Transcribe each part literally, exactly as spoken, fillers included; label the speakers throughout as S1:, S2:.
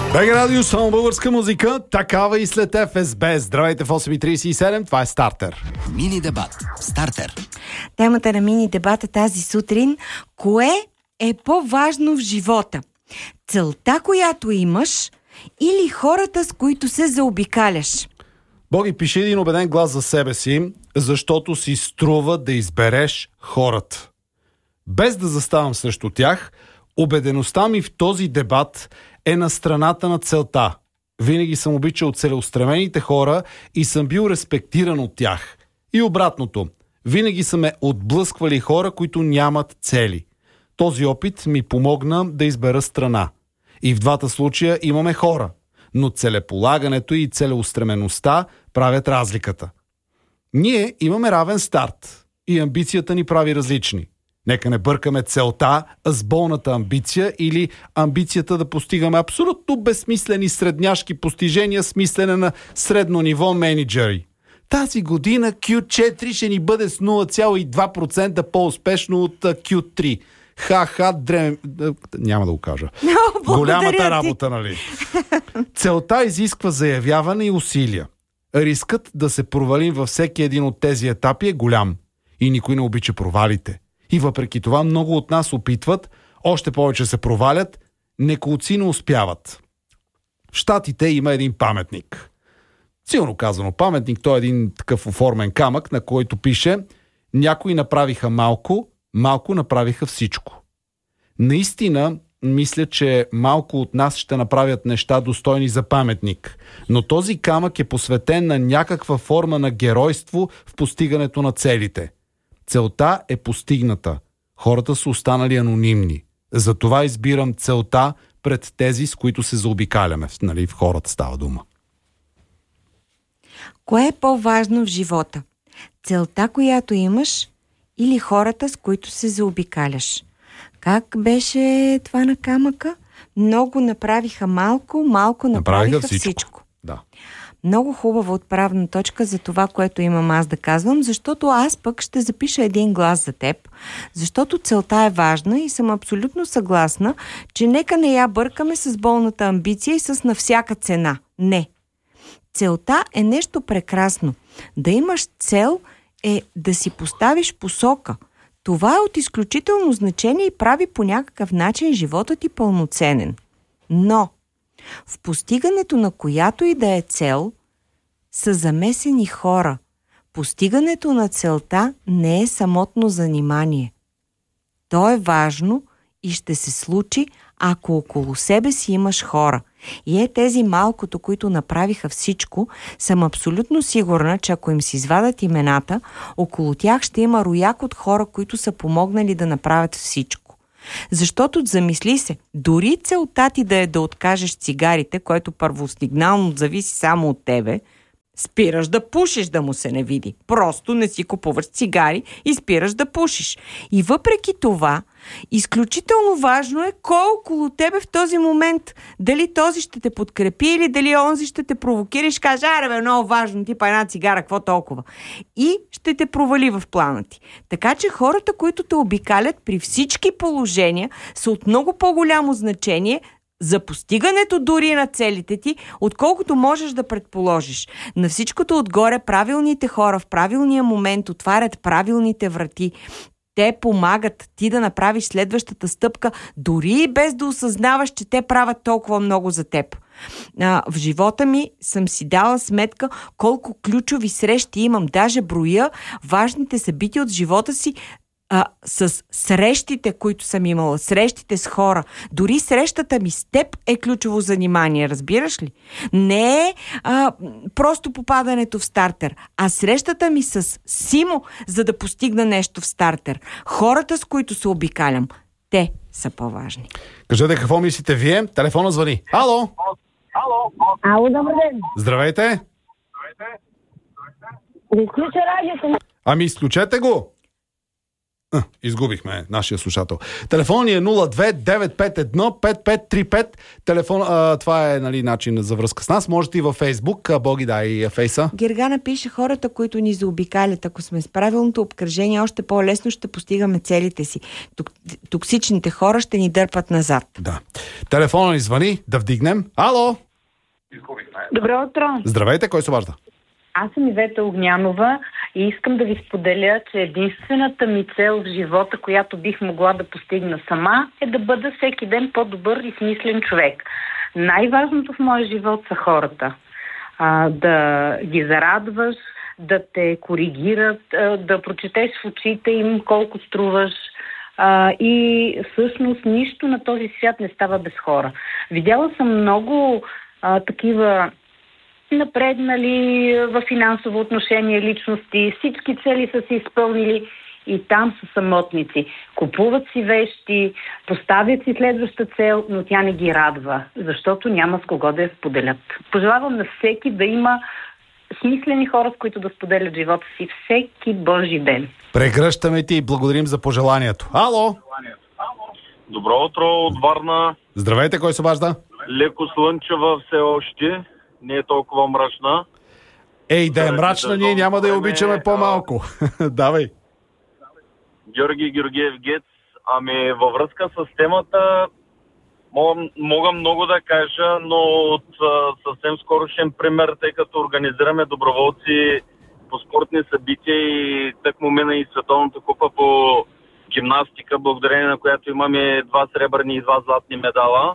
S1: БГ Радио, само българска музика, такава и след Еф Ес Би. Здравейте в осем и тридесет и седем, това е Стартер.
S2: Мини дебат. Стартер.
S3: Темата на мини дебата тази сутрин: кое е по-важно в живота? Целта, която имаш, или хората, с които се заобикаляш?
S1: Боги, пиши един убеден глас за себе си, защото си струва да избереш хората. Без да заставам срещу тях, убедеността ми в този дебат е на страната на целта. Винаги съм обичал целеустремените хора и съм бил респектиран от тях. И обратното. Винаги са ме отблъсквали хора, които нямат цели. Този опит ми помогна да избера страна. И в двата случая имаме хора, но целеполагането и целеустремеността правят разликата. Ние имаме равен старт и амбицията ни прави различни. Нека не бъркаме целта с болната амбиция или амбицията да постигаме абсолютно безсмислени средняшки постижения с мислене на средно ниво менеджери. Тази година Кю четири ще ни бъде с нула цяло и две процента по-успешно от Кю три. Ха-ха, дрем... Няма да го кажа.
S3: No,
S1: голямата работа, нали? Целта изисква заявяване и усилия. Рискът да се провалим във всеки един от тези етапи е голям. И никой не обича провалите. И въпреки това много от нас опитват, още повече се провалят, неколци не успяват. В Щатите има един паметник. Силно казано паметник, той е един такъв оформен камък, на който пише: някои направиха малко, малко направиха всичко. Наистина, мисля, че малко от нас ще направят неща достойни за паметник, но този камък е посветен на някаква форма на геройство в постигането на целите. Целта е постигната. Хората са останали анонимни. Затова избирам целта пред тези, с които се заобикаляме. Нали, в хората става дума.
S3: Кое е по-важно в живота? Целта, която имаш, или хората, с които се заобикаляш? Как беше това на камъка? Много направиха малко, малко направиха, направиха всичко. всичко.
S1: Да.
S3: Много хубава отправна точка за това, което имам аз да казвам, защото аз пък ще запиша един глас за теб, защото целта е важна и съм абсолютно съгласна, че нека не я бъркаме с болната амбиция и с на всяка цена. Не. Целта е нещо прекрасно. Да имаш цел е да си поставиш посока. Това е от изключително значение и прави по някакъв начин живота ти пълноценен. Но в постигането на която и да е цел са замесени хора. Постигането на целта не е самотно занимание. То е важно и ще се случи, ако около себе си имаш хора. И е тези малкото, които направиха всичко, съм абсолютно сигурна, че ако им си извадат имената, около тях ще има рояк от хора, които са помогнали да направят всичко. Защото, замисли се, дори целта ти да е да откажеш цигарите, което първосигнално зависи само от тебе, спираш да пушиш, да му се не види. Просто не си купуваш цигари и спираш да пушиш. И въпреки това, изключително важно е кой около тебе в този момент. Дали този ще те подкрепи или дали онзи ще те провокира и ще каже: аре бе, много важно, типа една цигара, какво толкова? И ще те провали в плана ти. Така че хората, които те обикалят при всички положения, са от много по-голямо значение за постигането дори на целите ти, отколкото можеш да предположиш. На всичкото отгоре правилните хора в правилния момент отварят правилните врати. Те помагат ти да направиш следващата стъпка, дори и без да осъзнаваш, че те правят толкова много за теб. А, в живота ми съм си дала сметка колко ключови срещи имам. Даже броя важните събития от живота си А, с срещите, които съм имала, срещите с хора. Дори срещата ми с теб е ключово занимание, разбираш ли? Не е а, просто попадането в стартер, а срещата ми с Симо, за да постигна нещо в стартер. Хората, с които се обикалям, те са по-важни.
S1: Кажете какво мислите вие. Телефона звъни. Ало!
S4: Ало! Ало, добър ден!
S1: Здравейте!
S4: Да изключа радиото.
S1: Ами изключете го! А, изгубихме нашия слушател. Телефон ни е нула две девет пет едно пет пет три пет. Телефон, а, това е, нали, начин за връзка с нас. Можете и във Фейсбук. Боги, дай фейса.
S3: Гергана пише: хората, които ни заобикалят, ако сме с правилното обкръжение, още по-лесно ще постигаме целите си. Токсичните хора ще ни дърпат назад.
S1: Да. Телефона ни звъни, да вдигнем. Ало!
S4: Добро утро!
S1: Здравейте, кой се обажда?
S4: Аз съм Ивета Огнянова и искам да ви споделя, че единствената ми цел в живота, която бих могла да постигна сама, е да бъда всеки ден по-добър и смислен човек. Най-важното в моя живот са хората. А, да ги зарадваш, да те коригират, а, да прочетеш в очите им колко струваш. А, и всъщност нищо на този свят не става без хора. Видяла съм много а, такива напреднали в финансово отношение личности, всички цели са се изпълнили и там са самотници. Купуват си вещи, поставят си следваща цел, но тя не ги радва, защото няма с кого да я споделят. Пожелавам на всеки да има смислени хора, с които да споделят живота си всеки Божи ден.
S1: Прегръщаме ти и благодарим за пожеланието. Ало!
S5: Добро утро от Варна.
S1: Здравейте, кой се обажда?
S5: Леко слънчева все още. Не е толкова мрачна.
S1: Ей, да е мрачна, ние няма да я обичаме по-малко. Давай.
S5: Георги Георгиев Гец. Ами във връзка с темата мога, мога много да кажа, но от а, съвсем скорошен пример, тъй като организираме доброволци по спортни събития и тъкмо мина и Световната купа по гимнастика, благодарение на която имаме два сребърни и два златни медала.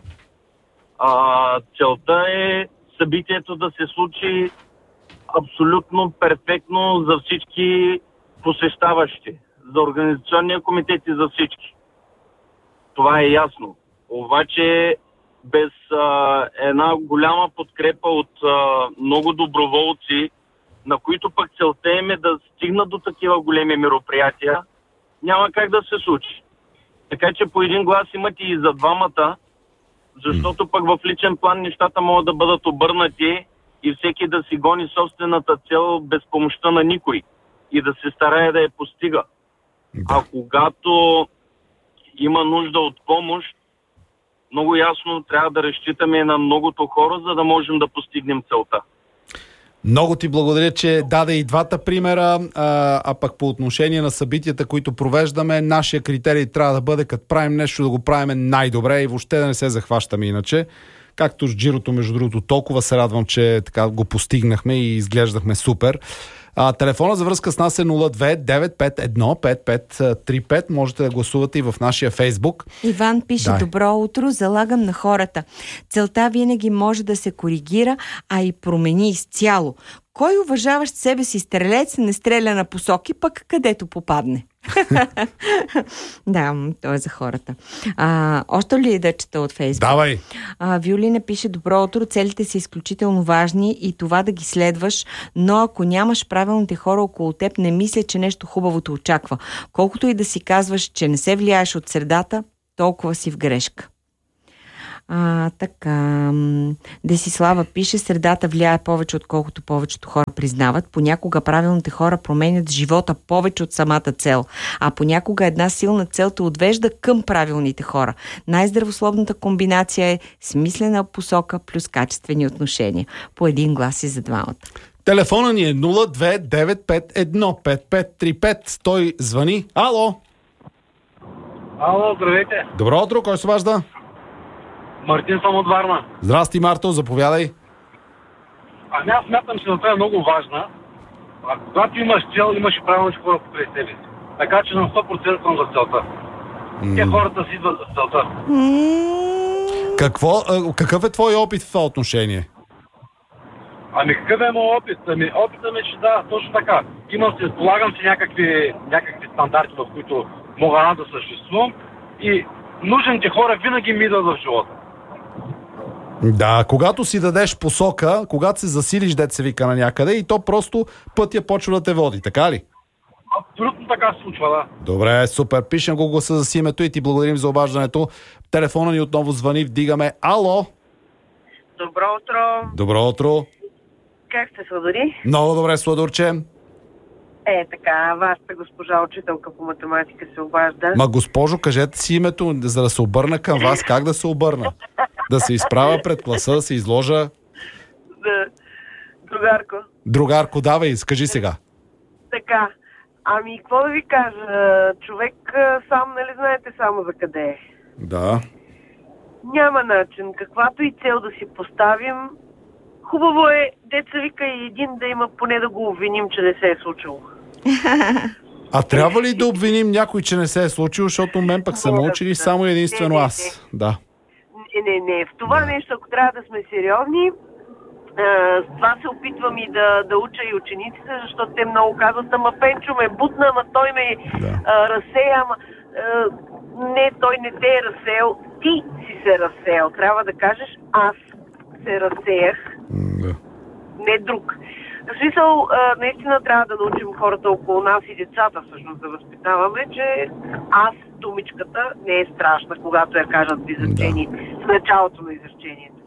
S5: А, целта е събитието да се случи абсолютно перфектно за всички посещаващи, за организационния комитет и за всички. Това е ясно. Обаче без а, една голяма подкрепа от а, много доброволци, на които пък целта им е да стигнат до такива големи мероприятия, няма как да се случи. Така че по един глас имате и за двамата, защото пък в личен план нещата могат да бъдат обърнати и всеки да си гони собствената цел без помощта на никой и да се старае да я постига. Да. А когато има нужда от помощ, много ясно трябва да разчитаме на многото хора, за да можем да постигнем целта.
S1: Много ти благодаря, че даде и двата примера, а, а пък по отношение на събитията, които провеждаме, нашия критерий трябва да бъде, като правим нещо, да го правим най-добре и въобще да не се захващаме иначе. Както с Джирото, между другото, толкова се радвам, че така го постигнахме и изглеждахме супер. А, телефона за връзка с нас е нула две девет пет едно пет пет три пет. Можете да гласувате и в нашия Фейсбук.
S3: Иван пише: Дай. Добро утро, залагам на хората. Целта винаги може да се коригира, а и промени изцяло. Кой уважаващ себе си стрелец не стреля на посоки, пък където попадне? Да, то е за хората. А, още ли да чета от Фейсбук?
S1: Давай!
S3: А, Виолина пише: добро утро, целите са изключително важни и това да ги следваш, но ако нямаш правилните хора около теб, не мисля, че нещо хубаво те очаква. Колкото и да си казваш, че не се влияеш от средата, толкова си в грешка. А, така. Десислава пише: средата влияе повече, отколкото повечето хора признават. Понякога правилните хора променят живота повече от самата цел, а понякога една силна цел те отвежда към правилните хора. Най-здравословната комбинация е смислена посока плюс качествени отношения. По един глас и за двамата.
S1: Телефона ни е нула две девет пет едно пет пет три пет. Той звъни. Ало!
S6: Ало, здравейте!
S1: Добро утро, кой се обажда?
S6: Мартин съм от Варна.
S1: Здрасти, Марто, заповядай.
S6: Ами аз смятам, че това е много важна. А когато имаш цел, имаш и правилни хора покрай себе си. Така че на сто процента съм за целта. Mm. Те хората си идват за целта.
S3: Mm.
S1: Какво, какъв е твой опит в това отношение?
S6: Ами какъв е моят опит? Ами опитът ми, че да, точно така. Имам се, полагам си някакви, някакви стандарти, в които мога аз да съществувам и нужните хора винаги ми идват в живота.
S1: Да, когато си дадеш посока, когато се засилиш, дет се вика на някъде, и то просто пътя почва да те води, така ли?
S6: Абсолютно така се случва, да.
S1: Добре, супер. Пишем го гласа за името и ти благодарим за обаждането. Телефона ни отново звъни, вдигаме. Ало!
S7: Добро утро!
S1: Добро утро!
S7: Как сте, Сладори?
S1: Много добре, Сладурче.
S7: Е, така, вашата госпожа учителка по математика се обажда.
S1: Ма, госпожо, кажете си името, за да се обърна към вас. Как да се обърна? Да се изправя пред класа, да се изложа...
S7: Да. Другарко.
S1: Другарко, давай, скажи сега.
S7: Така, ами, какво да ви кажа? Човек сам, нали знаете само за къде е?
S1: Да.
S7: Няма начин. Каквато и цел да си поставим, хубаво е, деца вика, и един да има, поне да го обвиним, че не се е случило.
S1: А трябва ли да обвиним някой, че не се е случило, защото мен пък са научили само единствено аз? Да.
S7: Не, не, не. В това нещо, ако трябва да сме сериозни, с това се опитвам и да, да уча и учениците, защото те много казват, ама Пенчо ме бутна, ама той ме да. а, разсея, ама а, не, той не те е разсеял, ти си се разсеял. Трябва да кажеш, аз се разсеях,
S1: да.
S7: Не друг. В смисъл, а, наистина трябва да научим хората около нас и децата всъщност да възпитаваме, че аз, думичката, не е страшна, когато я кажат в изречение, да. В началото на изречението.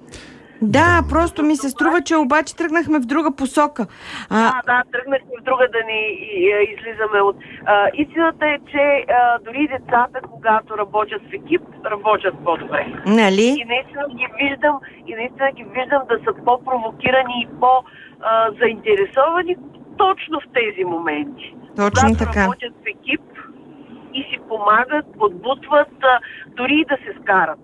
S3: Да, просто ми се струва, че обаче тръгнахме в друга посока. А...
S7: Да, да, тръгнахме в друга да ни излизаме от... А, истината е, че а, дори децата, когато работят в екип, работят по-добре.
S3: Нали?
S7: И наистина ги виждам, и наистина ги виждам да са по-провокирани и по-заинтересовани точно в тези моменти.
S3: Точно
S7: когато
S3: така.
S7: Работят в екип и си помагат, подбутват, а, дори и да се скарат.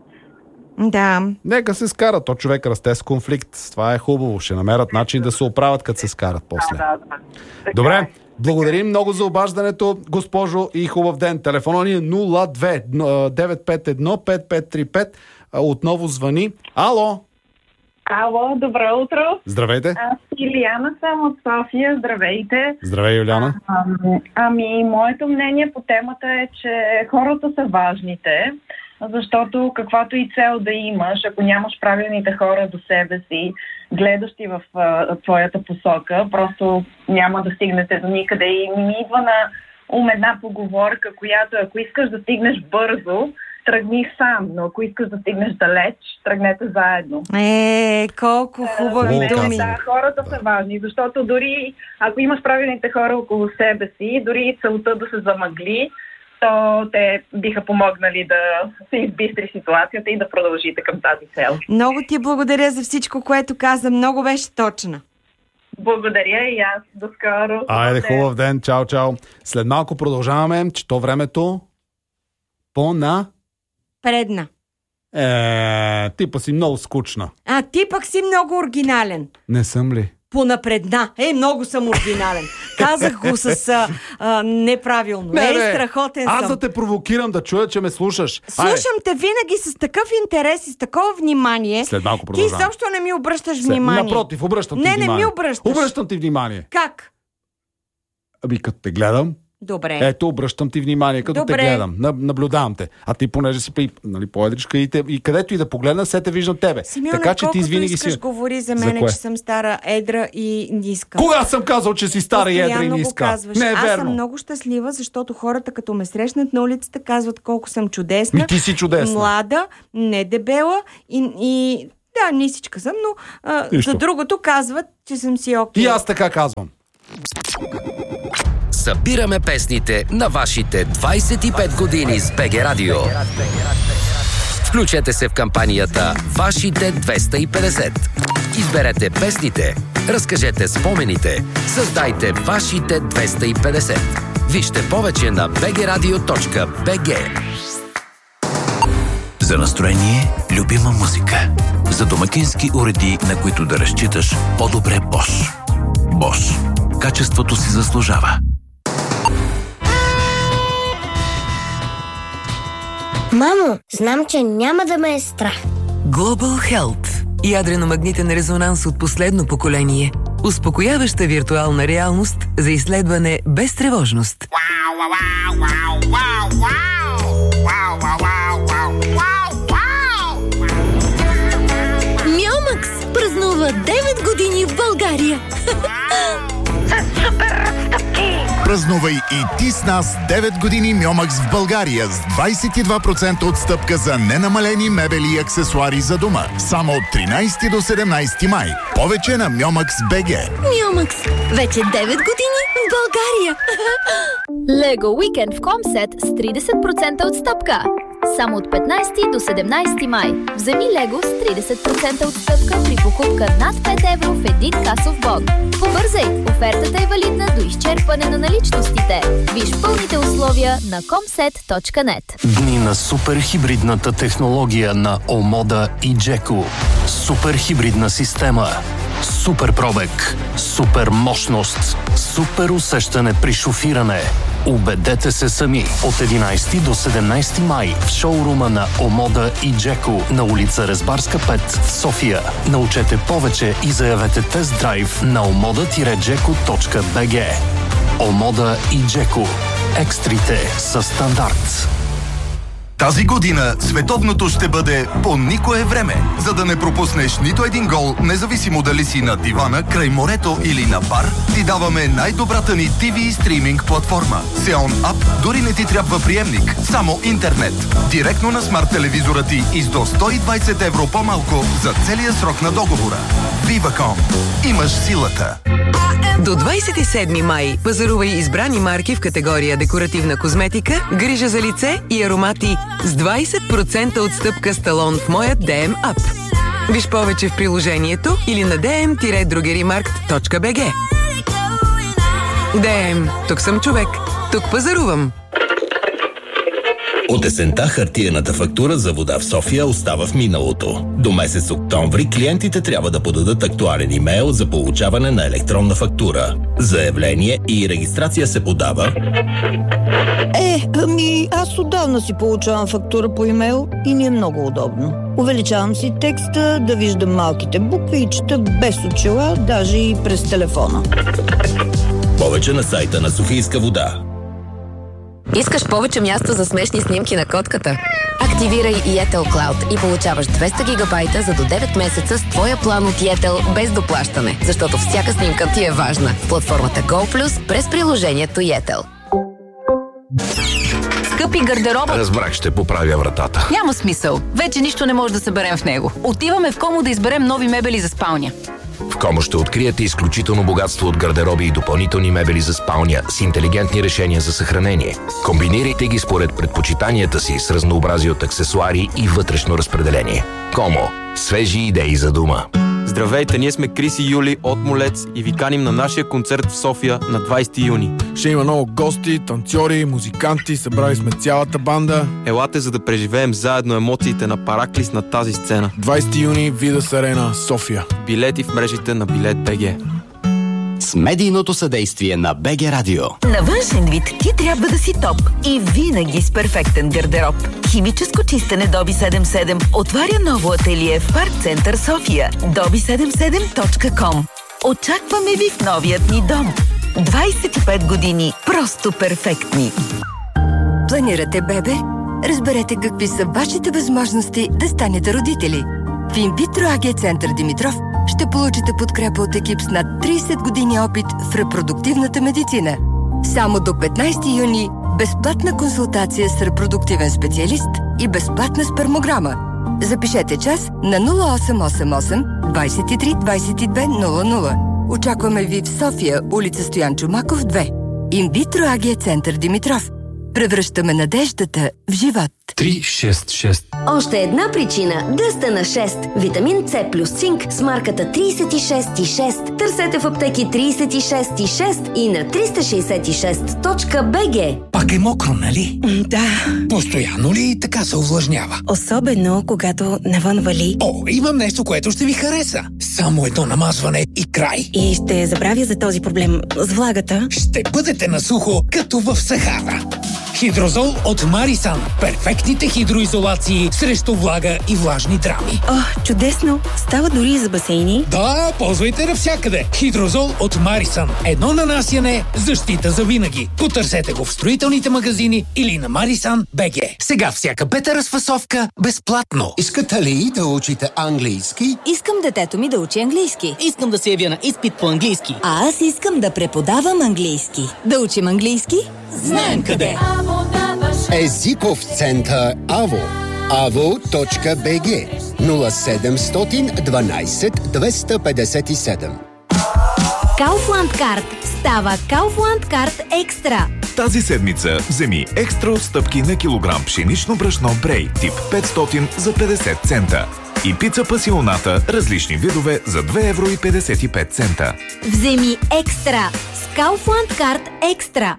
S3: Да.
S1: Нека се скарат, то човек расте с конфликт. Това е хубаво. Ще намерят начин да се оправят, като се скарат после.
S7: Да, да, да.
S1: Добре, благодарим много за обаждането, госпожо, и хубав ден. Телефонът ни е нула две девет пет едно пет пет три пет. Отново звъни. Ало!
S8: Ало, добро утро.
S1: Здравейте.
S8: Аз Илияна съм от София. Здравейте.
S1: Здравей, Юлиана.
S8: А, ами, моето мнение по темата е, че хората са важните, защото каквато и цел да имаш, ако нямаш правилните хора до себе си, гледащи в а, твоята посока, просто няма да стигнете до никъде. И ми идва на ум една поговорка, която ако искаш да стигнеш бързо, тръгни сам, но ако искаш да стигнеш далеч, тръгнете заедно.
S3: Е, колко хубави думи.
S8: Да, хората да. са важни, защото дори ако имаш правилните хора около себе си, дори целта да се замъгли, то те биха помогнали да се избистри ситуацията и да продължите към тази цел.
S3: Много ти благодаря за всичко, което каза. Много беше точна.
S8: Благодаря и аз. До скоро.
S1: Айде, хубав ден. Чао, чао. След малко продължаваме, че то времето по-на...
S3: Предна.
S1: Е, ти па си много скучна.
S3: А ти пък си много оригинален.
S1: Не съм ли?
S3: Понапредна. Е, много съм оригинален. Казах го с а, а, неправилно.
S1: Не,
S3: е,
S1: бе,
S3: страхотен
S1: аз
S3: съм.
S1: Аз да те провокирам да чуя, че ме слушаш.
S3: Слушам
S1: Айде.
S3: те винаги с такъв интерес и с такова внимание.
S1: След малко
S3: Ти
S1: продължавам.
S3: също не ми обръщаш
S1: След...
S3: внимание.
S1: Напротив, обръщам ти
S3: не,
S1: внимание.
S3: Не, не ми обръщаш.
S1: Обръщам ти внимание.
S3: Как?
S1: Ами като те гледам.
S3: Добре.
S1: Ето, обръщам ти внимание, като
S3: Добре.
S1: те гледам. Наблюдавам те. А ти, понеже си нали, по-едричка и, те, и където и да погледна, се те виждам тебе.
S3: Симеоне,
S1: така че ти винаги
S3: искаш
S1: си...
S3: говори за мен,
S1: за
S3: че съм стара, едра и ниска.
S1: Кога съм казал, че си стара и едра и ниска? Не е
S3: Аз
S1: верно.
S3: съм много щастлива, защото хората, като ме срещнат на улицата, казват колко съм чудесна.
S1: Ми ти си чудесна.
S3: Млада, не дебела и... и... Да, нисичка съм, но а, за другото казват, че съм си окей.
S1: И аз така казвам.
S2: Събираме песните на вашите двайсет и пет години с БГ Радио. Включете се в кампанията Вашите двеста и петдесет. Изберете песните, разкажете спомените, създайте Вашите двеста и петдесет. Вижте повече на би джи радио точка би джи.
S9: За настроение, любима музика. За домакински уреди, на които да разчиташ, по-добре Bosch. Bosch. Качеството си заслужава.
S10: Мамо, знам, че няма да ме е страх.
S11: Global Health. Ядрено-магнитен резонанс от последно поколение. Успокояваща виртуална реалност за изследване без тревожност.
S10: Миомакс празнува девет години в България.
S12: С супер отстъпки! Празнувай и ти с нас девет години Мьомакс в България с двадесет и два процента отстъпка за ненамалени мебели и аксесуари за дома. Само от тринадесети до седемнадесети май. Повече на Мьомакс БГ.
S13: Мьомакс. Вече девет години в България.
S14: Лего уикенд в Комсет с тридесет процента отстъпка. Само от петнадесети до седемнадесети май. Вземи Лего с тридесет процента отстъпка при покупка над пет евро в един касов бон. Побързай! Офертата е валидна до изчерпване на наличностите. Виж пълните условия на комсет точка нет.
S15: Дни на суперхибридната технология на Омода и Джеко. Суперхибридна система. Супер пробег. Супер мощност. Супер усещане при шофиране. Убедете се сами от единадесети до седемнадесети май в шоурума на Омода и Джеко на улица Резбарска пет в София. Научете повече и заявете тест-драйв на омода джеко точка би джи. Омода и Джеко. Екстрите са стандарт.
S16: Тази година световното ще бъде по никое време, за да не пропуснеш нито един гол, независимо дали си на дивана, край морето или на бар, ти даваме най-добрата ни ти ви стриминг платформа. Xeon App дори не ти трябва приемник, само интернет. Директно на смарт телевизора ти и с до сто и двадесет евро по-малко за целия срок на договора. Viva.com. Имаш силата.
S11: До двадесет и седми май пазарувай избрани марки в категория декоративна козметика, грижа за лице и аромати с двадесет процента отстъпка с талон в моят ди ем App. Виж повече в приложението или на ди ем другеримаркт точка би джи. ди ем. Тук съм човек. Тук пазарувам.
S17: От есента хартиената фактура за вода в София остава в миналото. До месец октомври клиентите трябва да подадат актуален имейл за получаване на електронна фактура. Заявление и регистрация се подава...
S18: Е, ами аз отдавна си получавам фактура по имейл и ми е много удобно. Увеличавам си текста, да виждам малките букви и чета без очила, даже и през телефона.
S17: Повече на сайта на Софийска вода.
S19: Искаш повече място за смешни снимки на котката? Активирай Yettel Cloud и получаваш двеста гигабайта за до девет месеца с твоя план от Yettel без доплащане, защото всяка снимка ти е важна. В платформата GoPlus през приложението Yettel.
S20: Скъпи гардероба...
S21: Разбрах, ще поправя вратата.
S20: Няма смисъл. Вече нищо не може да съберем в него. Отиваме в Комо да изберем нови мебели за спалня.
S21: В Комо ще откриете изключително богатство от гардероби и допълнителни мебели за спалня с интелигентни решения за съхранение. Комбинирайте ги според предпочитанията си с разнообразие от аксесуари и вътрешно разпределение. Комо. Свежи идеи за дома.
S22: Здравейте, ние сме Крис и Юли от Молец и ви каним на нашия концерт в София на двадесети юни.
S23: Ще има много гости, танцори, музиканти, събрали сме цялата банда.
S22: Елате, за да преживеем заедно емоциите на Параклис на тази сцена.
S23: двадесети юни, Видас Арена, София.
S22: Билети в мрежите на Билет БГ.
S24: С медийното съдействие на БГ Радио.
S25: На външен вид ти трябва да си топ и винаги с перфектен гардероб. Химическо чистене Доби седемдесет и седем отваря ново ателие в Парк Център София. доби седемдесет и седем точка ком. Очакваме ви в новият ни дом. двадесет и пет години просто перфектни.
S26: Планирате бебе? Разберете какви са вашите възможности да станете родители. В Инвитро АГ Център Димитров ще получите подкрепа от екип с над тридесет години опит в репродуктивната медицина. Само до петнадесети юни безплатна консултация с репродуктивен специалист и безплатна спермограма. Запишете час на нула осем осем осем двадесет и три двадесет и две нула нула. Очакваме ви в София, улица Стоян Чомаков две. Инвитро АГ Център Димитров. Превръщаме надеждата в живот.
S15: три шест шест.
S10: Още една причина да сте на шест. Витамин С плюс цинк с марката тридесет и шест и шест. Търсете в аптеки тридесет и шест и шест и на триста шейсет и шест точка би джи.
S27: Пак е мокро, нали?
S10: Да.
S27: Постоянно ли така се увлажнява?
S10: Особено когато навън вали.
S27: О, имам нещо, което ще ви хареса. Само едно намазване и край.
S10: И ще забравя за този проблем с влагата.
S27: Ще бъдете на сухо, като в Сахара. Хидрозол от Марисан. Перфектните хидроизолации срещу влага и влажни драми.
S1: О, чудесно! Става дори и за басейни.
S27: Да, ползвайте навсякъде. Хидрозол от Марисан. Едно нанасяне, защита за винаги. Потърсете го в строителните магазини или на Марисан БГ. Сега всяка пета разфасовка безплатно.
S3: Искате ли да учите английски?
S1: Искам детето ми да учи английски.
S4: Искам да се явя на изпит по английски.
S1: А аз искам да преподавам английски. Да учим английски?
S4: Знаем къде!
S3: Езиков център АВО. avo точка би джи нула седем дванайсет двеста петдесет и седем.
S13: Kaufland Card става Kaufland Card Екстра.
S5: Тази седмица вземи екстра отстъпки на килограм пшенично брашно Брей тип петстотин за петдесет цента и пица пасионата различни видове за две евро и петдесет и пет цента.
S13: Вземи екстра с Kaufland Card Екстра.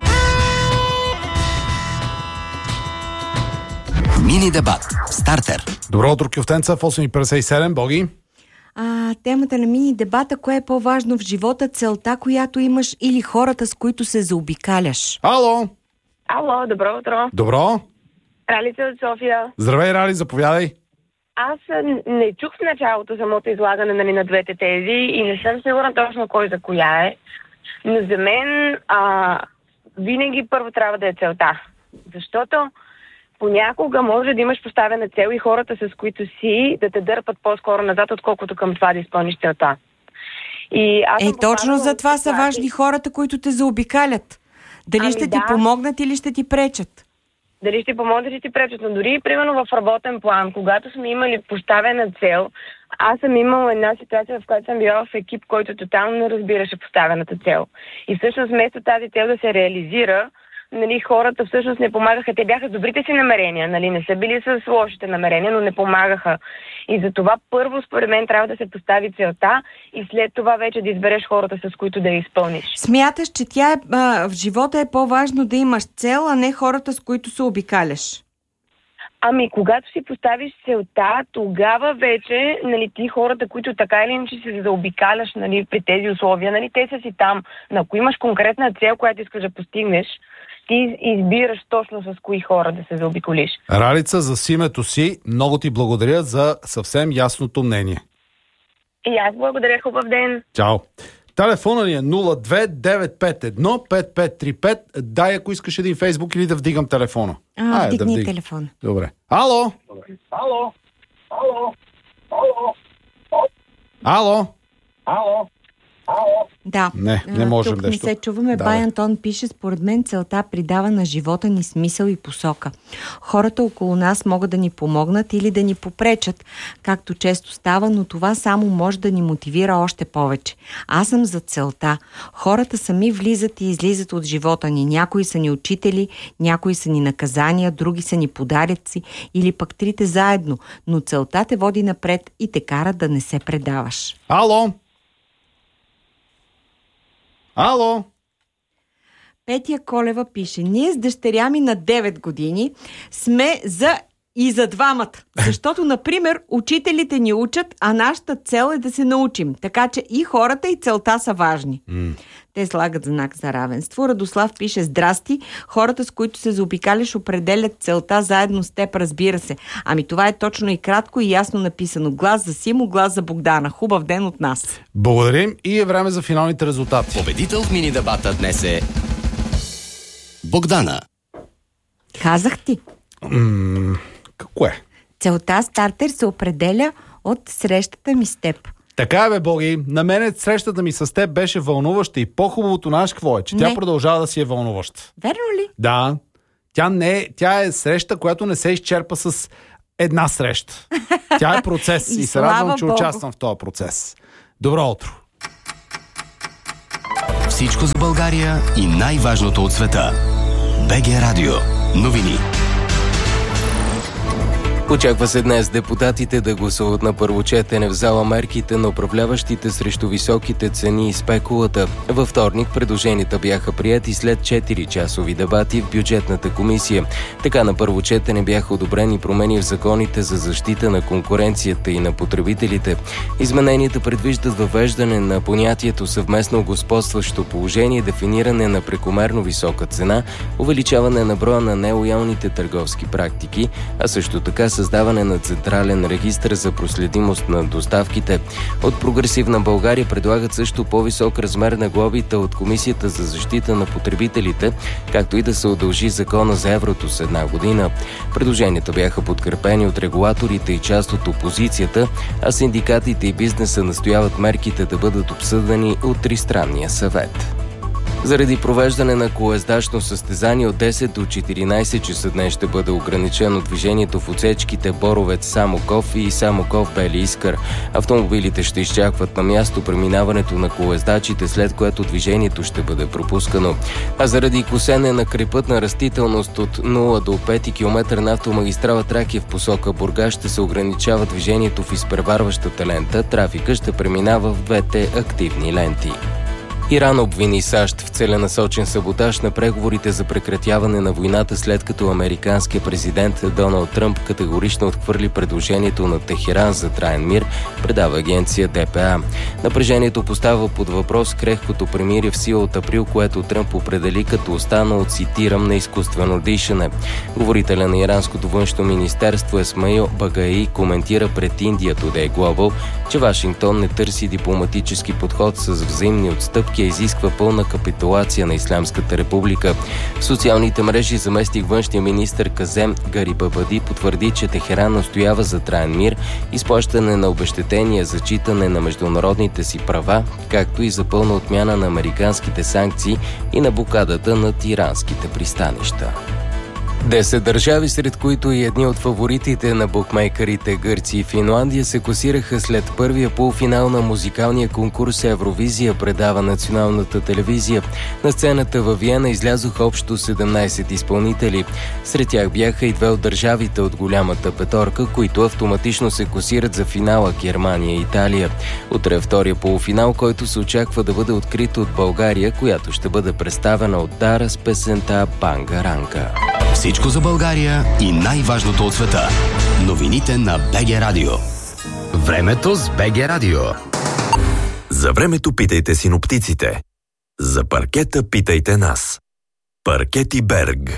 S24: Мини дебат. Стартер.
S6: Добро утро, Кюфтенца в осем и петдесет и седем. Боги.
S7: А, темата на мини дебата: кое е по-важно в живота, целта, която имаш, или хората, с които се заобикаляш?
S6: Ало!
S8: Ало, добро утро.
S6: Добро.
S8: Ралица от София.
S6: Здравей, Рали, заповядай.
S8: Аз не чух в началото самото излагане, нали, на двете тези и не съм сигурна точно кой за коя е. Но за мен а, винаги първо трябва да е целта. Защото понякога може да имаш поставена цел и хората, с които си, да те дърпат по-скоро назад, отколкото към това да изпълниш целта. И аз
S7: е, точно за това са важни хората, които те заобикалят. Дали ами ще да. ти помогнат или ще ти пречат?
S8: Дали ще помогнат или ще ти пречат. Но дори, примерно, в работен план, когато сме имали поставена цел, аз съм имала една ситуация, в която съм била в екип, който тотално не разбираше поставената цел. И всъщност вместо тази цел да се реализира, нали, хората всъщност не помагаха. Те бяха с добрите си намерения, нали, не са били с лошите намерения, но не помагаха. И за това първо, според мен, трябва да се постави целта и след това вече да избереш хората, с които да я изпълниш.
S7: Смяташ, че тя е, а, в живота е по-важно да имаш цел, а не хората, с които се обикаляш?
S8: Ами, когато си поставиш целта, тогава вече, нали, ти хората, които така или иначе си заобикаляш, нали, при тези условия, нали, те са си там. Но ако имаш конкретна цел, която искаш да постигнеш, ти избираш точно с кои хора да се заобиколиш.
S6: Ралица, за симето си, много ти благодаря за съвсем ясното мнение.
S8: И аз благодаря, хубав ден.
S6: Чао. Телефона ни е нула две девет пет едно пет пет три пет. Дай, ако искаш един Фейсбук, или да вдигам телефона.
S7: А, Ай, вдигни да вдиг... телефон.
S6: Добре. Ало?
S28: Ало? Ало? Ало?
S6: Ало?
S28: Ало? Ало?
S7: Да.
S6: Не, не можем
S7: Тук
S6: нещо.
S7: не се чуваме. Да, Бай Антон пише: според мен целта придава на живота ни смисъл и посока. Хората около нас могат да ни помогнат или да ни попречат, както често става, но това само може да ни мотивира още повече. Аз съм за целта. Хората сами влизат и излизат от живота ни. Някои са ни учители, някои са ни наказания, други са ни подаръци или пък трите заедно, но целта те води напред и те кара да не се предаваш.
S6: Ало? Ало?
S7: Петя Колева пише: ние с дъщеря ми на девет години сме за и за двамата. Защото, например, учителите ни учат, а нашата цел е да се научим. Така че и хората, и целта са важни. Mm. Те слагат знак за равенство. Радослав пише: здрасти, хората, с които се заобикаляш, определят целта заедно с теб, разбира се. Ами това е точно и кратко и ясно написано. Глас за Симо, глас за Богдана. Хубав ден от нас.
S6: Благодарим и е време за финалните резултати.
S24: Победител в мини дебата днес е Богдана.
S7: Казах ти.
S6: М- какво е?
S7: Целта стартер се определя от срещата ми с теб.
S6: Така е, бе, Боги. На мене срещата ми с теб беше вълнуваща и по-хубавото наш какво е, че не. Тя продължава да си е вълнуваща.
S7: Верно ли?
S6: Да. Тя, не е, тя е среща, която не се изчерпа с една среща. Тя е процес и, и се радвам, че Богу. участвам в този процес. Добро утро!
S24: Всичко за България и най-важното от света. БГ Радио. Новини.
S2: Очаква се днес депутатите да гласуват на първо четене в зала мерките на управляващите срещу високите цени и спекулата. Във вторник предложенията бяха приети след четири часови дебати в бюджетната комисия. Така на първо четене бяха одобрени промени в законите за защита на конкуренцията и на потребителите. Измененията предвиждат въвеждане на понятието съвместно господстващо положение, дефиниране на прекомерно висока цена, увеличаване на броя на нелоялните търговски практики, а също така създаване на централен регистър за проследимост на доставките. От Прогресивна България предлагат също по-висок размер на глобите от Комисията за защита на потребителите, както и да се удължи закона за еврото с една година. Предложенията бяха подкрепени от регулаторите и част от опозицията, а синдикатите и бизнеса настояват мерките да бъдат обсъдени от Тристранния съвет. Заради провеждане на колездачно състезание от десет до четиринайсет часа днес ще бъде ограничено движението в отсечките Боровец Самоков и Самоков Бели Искър. Автомобилите ще изчакват на място преминаването на колездачите, след което движението ще бъде пропускано. А заради косене на крайпътна растителност от нула до пет километра на автомагистрала Тракия в посока Бургас ще се ограничава движението в изпреварващата лента. Трафика ще преминава в двете активни ленти. Иран обвини САЩ в целенасочен саботаж на преговорите за прекратяване на войната, след като американският президент Доналд Тръмп категорично отхвърли предложението на Техеран за траен мир, предава агенция Д П А. Напрежението поставя под въпрос крехкото премирие в сила от април, което Тръмп определи като останало, цитирам, на изкуствено дишане. Говорителя на иранското външно министерство Исмаил Багаи коментира пред India Today Global, че Вашингтон не търси дипломатически подход с взаимни отстъпки, изисква пълна капитулация на Ислямската република. В социалните мрежи заместник външния министър Казем Гарибабади потвърди, че Техеран настоява за траен мир, изплащане на обезщетения, зачитане на международните си права, както и за пълна отмяна на американските санкции и на блокадата над иранските пристанища. Десет държави, сред които и едни от фаворитите на букмейкерите Гърция и Финландия, се класираха след първия полуфинал на музикалния конкурс Евровизия, предава националната телевизия. На сцената във Виена излязоха общо седемнайсет изпълнители. Сред тях бяха и две от държавите от голямата петорка, които автоматично се класират за финала – Германия и Италия. Утре е втория полуфинал, който се очаква да бъде открит от България, която ще бъде представена от Дара с песента Бангаранка.
S24: Всичко за България и най-важното от света. Новините на БГ Радио. Времето с БГ Радио.
S9: За времето питайте синоптиците. За паркета питайте нас. Паркети Берг.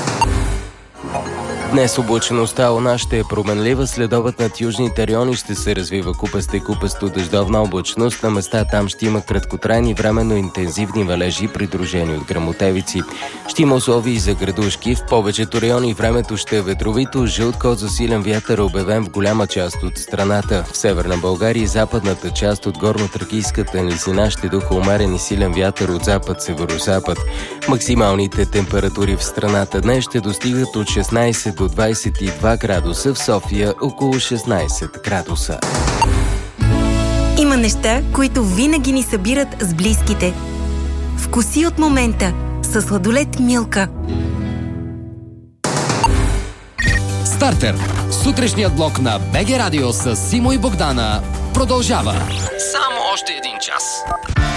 S2: Днес облачеността у нас ще е променлива, следобед над южните райони ще се развива купеста и купесто дъждовна облачност. На места там ще има краткотрайни временно интензивни валежи, придружени от гръмотевици. Ще има условия и за градушки. В повечето райони времето ще е ветровито. Жълт код за силен вятър е обявен в голяма част от страната. В Северна България и западната част от горно-тракийската низина ще духа умерен и силен вятър от запад-северозапад. Максималните температури в страната днес ще достигат от шестнайсет до двайсет и два градуса, в София около шестнайсет градуса.
S13: Има неща, които винаги ни събират с близките. Вкуси от момента със сладолед Милка.
S24: Стартер. Сутрешният блок на БГ Радио с Симо и Богдана продължава.
S15: Само още един час.